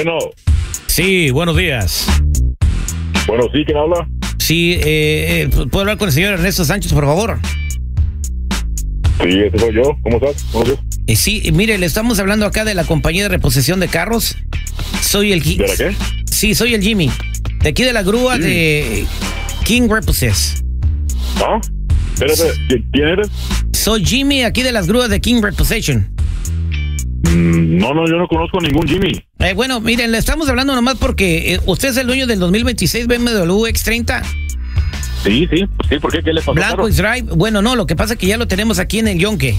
Bueno. Sí, buenos días. Bueno, sí, ¿quién habla? Sí, ¿puedo hablar con el señor Ernesto Sánchez, por favor? Sí, ese soy yo. ¿Cómo estás? ¿Cómo estás? Sí, mire, le estamos hablando acá de la compañía de reposición de carros. Soy el... ¿De la qué? Sí, soy el Jimmy. De aquí de la grúa de King Repossess. ¿Ah? Espérate, ¿quién eres? Soy Jimmy, aquí de las grúas de King Repossession. No, yo no conozco a ningún Jimmy. Bueno, miren, le estamos hablando nomás porque usted es el dueño del 2026 BMW X30. Sí, ¿por qué? ¿Qué le pasó? Blanco X-Drive. Bueno, no, lo que pasa es que ya lo tenemos aquí en el Yonke.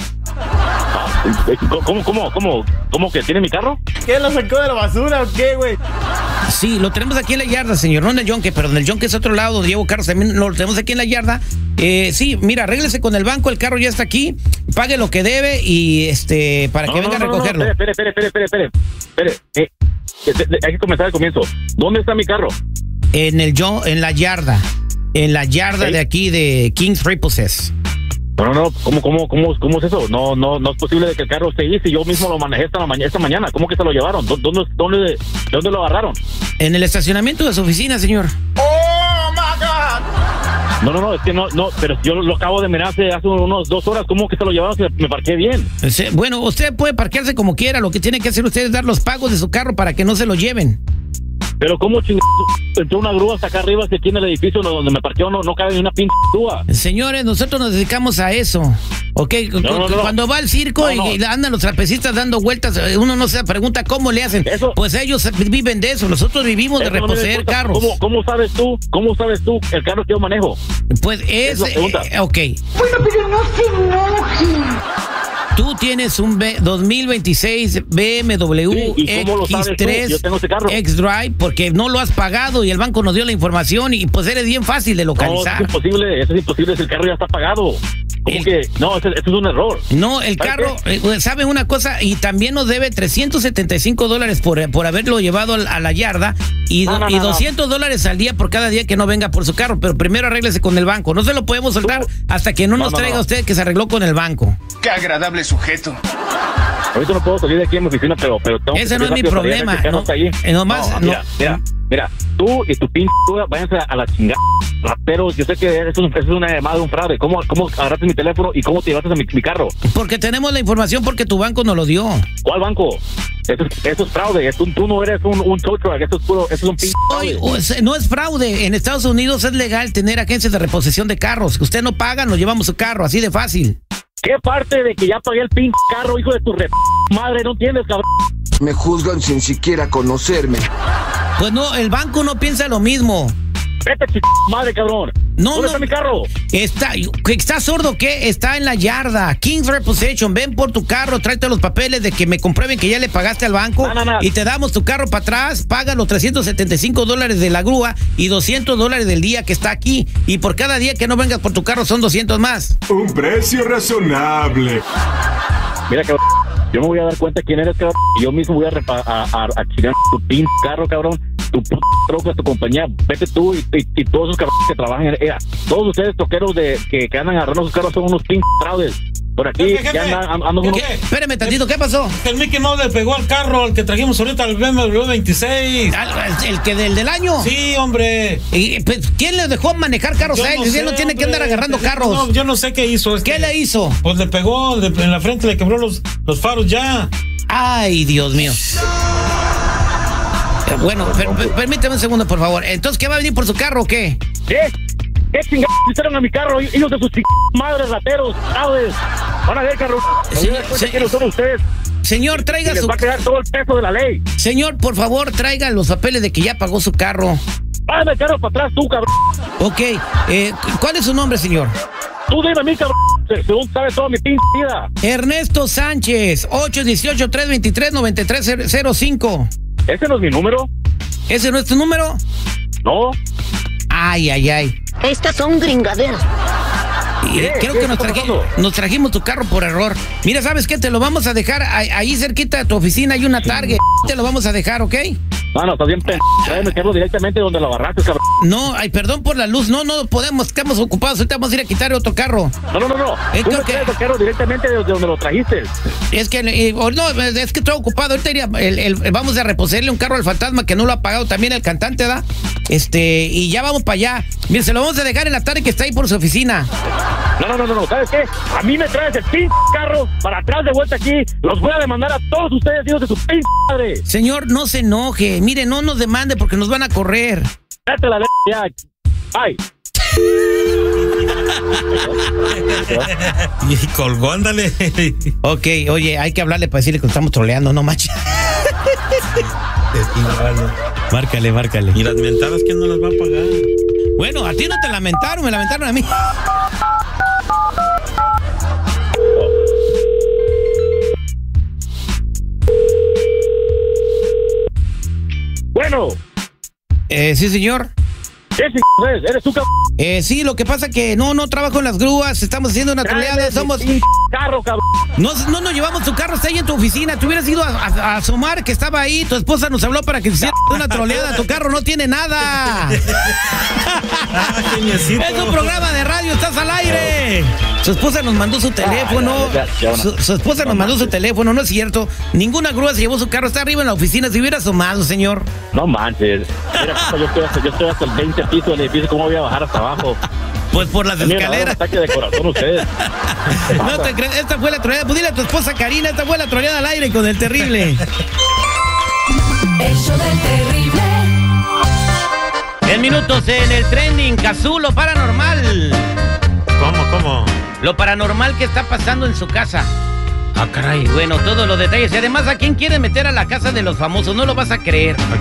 ¿Cómo que tiene mi carro? ¿Qué, lo sacó de la basura o qué, güey? Sí, lo tenemos aquí en la yarda, señor, no en el Yonke, pero en el Yonke es otro lado donde llevo carros, también lo tenemos aquí en la yarda. Sí, mira, arréglese con el banco, el carro ya está aquí, pague lo que debe y para que venga a recogerlo. Espere. Hay que comenzar al comienzo. ¿Dónde está mi carro? En la yarda. En la yarda de aquí de King's Repossess. No, ¿cómo es eso? No es posible de que el carro esté ahí si yo mismo lo manejé esta mañana. ¿Cómo que se lo llevaron? ¿Dónde lo agarraron? En el estacionamiento de su oficina, señor. ¡Oh, my God! No, es que no, pero yo lo acabo de mirar hace unos 2 horas. ¿Cómo que se lo llevaron si me parqué bien? Bueno, usted puede parquearse como quiera. Lo que tiene que hacer usted es dar los pagos de su carro para que no se lo lleven. Pero ¿cómo entró una grúa hasta acá arriba si aquí en el edificio donde me parqueo no cabe ni una pinche grúa? Señores, nosotros nos dedicamos a eso, ¿ok? Cuando va al circo y andan los trapecistas dando vueltas, uno no se pregunta cómo le hacen. Pues ellos viven de eso, nosotros vivimos de reposeer carros. ¿Cómo sabes tú el carro que yo manejo? Pues es... ok. Bueno, pero no se enojen. Tú tienes un 2026 BMW X3 X-Drive porque no lo has pagado y el banco nos dio la información y pues eres bien fácil de localizar. No, eso es imposible si el carro ya está pagado. No, eso es un error. No, el carro, ¿sabe una cosa? Y también nos debe $375 por haberlo llevado a la yarda y $200 al día por cada día que no venga por su carro. Pero primero arréglese con el banco. No se lo podemos soltar hasta que no nos traiga usted que se arregló con el banco. Qué agradable sujeto. Ahorita no puedo salir de aquí en mi oficina, pero tengo ese no es mi problema. Mira, tú y tu pinche váyanse a la chingada. Raperos, yo sé que eso es una llamada de un fraude. ¿Cómo agarraste mi teléfono y cómo te llevaste a mi carro? Porque tenemos la información porque tu banco nos lo dio. ¿Cuál banco? Eso es fraude. Tú no eres un tow truck. Eso es un pinche fraude. No es fraude. En Estados Unidos es legal tener agencias de reposición de carros. Que usted no paga, nos llevamos su carro. Así de fácil. ¿Qué parte de que ya pagué el pinche carro, hijo de tu madre? No entiendes, cabrón. Me juzgan sin siquiera conocerme. Pues no, el banco no piensa lo mismo. Vete, madre, cabrón. ¿Dónde está mi carro? ¿Está sordo qué? Está en la yarda. King's Repossession. Ven por tu carro, tráete los papeles de que me comprueben que ya le pagaste al banco y te damos tu carro para atrás. Paga los $375 de la grúa y $200 del día que está aquí. Y por cada día que no vengas por tu carro son 200 más. Un precio razonable. Mira, cabrón, yo me voy a dar cuenta quién eres, cabrón. Y yo mismo voy a chingar tu pinche carro, cabrón. Tu troca, tu compañía, vete tú y todos esos cabrones que trabajan. Todos ustedes toqueros que andan agarrando sus carros son unos pinches fraudes. Por aquí ya andan unos... Espérame tantito, ¿qué pasó? El Mickey Mouse le pegó al carro, al que trajimos ahorita, al BMW 26. ¿El que del año? Sí, hombre. ¿Quién le dejó manejar carros a él? Él no tiene que andar agarrando carros. No, yo no sé qué hizo. ¿Qué le hizo? Pues le pegó en la frente, le quebró los faros ya. Ay, Dios mío. Bueno, permíteme un segundo, por favor. Entonces, ¿qué va a venir por su carro o qué? ¿Qué chingados hicieron a mi carro? Hijos de sus madres, rateros, fraudes. Van a ver, carro. ¿Quiénes son ustedes? Señor, traiga les va a quedar todo el peso de la ley. Señor, por favor, traiga los papeles de que ya pagó su carro. Dame el carro para atrás, tú, cabrón. Ok, ¿cuál es su nombre, señor? Tú dime a mí, cabrón. Según sabes toda mi pinche vida. Ernesto Sánchez, 818-323-9305. ¿Ese no es mi número? ¿Ese no es tu número? No. Ay. Estas son gringaderas. Creo que nos trajimos tu carro por error. Mira, ¿sabes qué? Te lo vamos a dejar ahí cerquita de tu oficina. Hay una Target. Te lo vamos a dejar, ¿ok? No, está bien, tráeme el carro directamente donde lo agarraste, cabrón. No, ay, perdón por la luz. No podemos, estamos ocupados. Ahorita vamos a ir a quitar otro carro. No. Es Tú me que- traes el carro directamente de donde lo trajiste. Es que, es que estoy ocupado. Ahorita vamos a reposerle un carro al fantasma que no lo ha pagado también el cantante, ¿da? Y ya vamos para allá. Mire, se lo vamos a dejar en la tarde que está ahí por su oficina. No. ¿Sabes qué? A mí me traes el pinche carro para atrás de vuelta aquí. Los voy a demandar a todos ustedes, hijos de su pinche madre. Señor, no se enoje. Mire, no nos demande porque nos van a correr. Date la ya. Ay. Y colgó, ándale. Ok, oye, hay que hablarle para decirle que estamos troleando, no manches. Márcale. Y las mentadas, ¿quién no las va a pagar? Bueno, a ti no te lamentaron, me lamentaron a mí. Bueno. Sí, señor. ¿Qué eres tú, cabrón? Sí, lo que pasa que no trabajo en las grúas, estamos haciendo una troleada, somos... Carro, cabrón. No nos llevamos tu carro, está ahí en tu oficina, te hubieras ido a asomar que estaba ahí, tu esposa nos habló para que hiciera una troleada, tu carro no tiene nada. Es un programa de radio, estás al aire. Su esposa nos mandó su teléfono, su esposa nos mandó su teléfono, no es cierto, ninguna grúa se llevó su carro, está arriba en la oficina, se hubiera asomado, señor. No manches. Mira, yo estoy hasta el 20 piso del edificio, ¿cómo voy a bajar hasta abajo? Pues por las escaleras. Ataque de corazón ustedes. No te crees, esta fue la troleada. Pues dile a tu esposa Karina, esta fue la troleada al aire con el terrible. El show del terrible. 10 minutos en el trending, Cazú, lo paranormal. ¿Cómo? Lo paranormal que está pasando en su casa. Ah, caray. Bueno, todos los detalles. Y además, ¿a quién quiere meter a la casa de los famosos? No lo vas a creer. ¿A